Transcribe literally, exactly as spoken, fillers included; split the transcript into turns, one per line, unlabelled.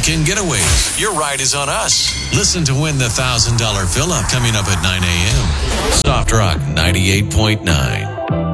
weekend getaways. Your ride is on us. Listen to win the one thousand dollars fill-up coming up at nine a.m. Soft Rock ninety-eight point nine.